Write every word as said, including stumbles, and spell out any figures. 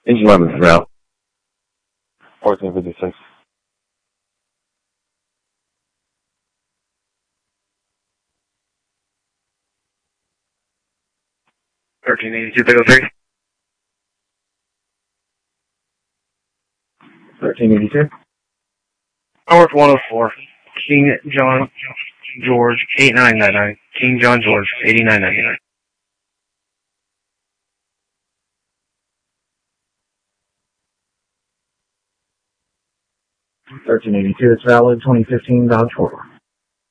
Engine eleven's route. fourteen fifty-six. thirteen eighty-two, Big O three. thirteen eighty-two. North one oh four. King John George, eighty-nine ninety-nine. King John George, eighty-nine ninety-nine. thirteen eighty-two, it's valid, twenty fifteen Dodge Forward.